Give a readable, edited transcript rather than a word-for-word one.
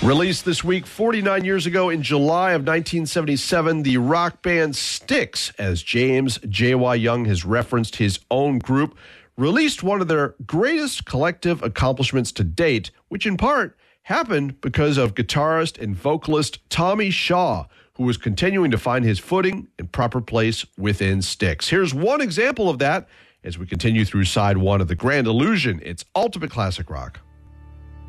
Released this week, 49 years ago in July of 1977, the rock band Styx, as James J.Y. Young has referenced his own group, released one of their greatest collective accomplishments to date, which in part happened because of guitarist and vocalist Tommy Shaw, who was continuing to find his footing and proper place within Styx. Here's one example of that as we continue through side one of The Grand Illusion. It's Ultimate Classic Rock.